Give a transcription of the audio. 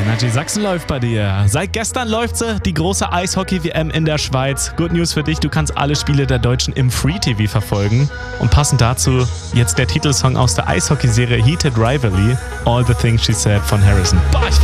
Energy Sachsen läuft bei dir. Seit gestern läuft sie, die große Eishockey-WM in der Schweiz. Good News für dich, du kannst alle Spiele der Deutschen im Free-TV verfolgen. Und passend dazu jetzt der Titelsong aus der Eishockey-Serie Heated Rivalry, All the Things She Said von Harrison. Boah,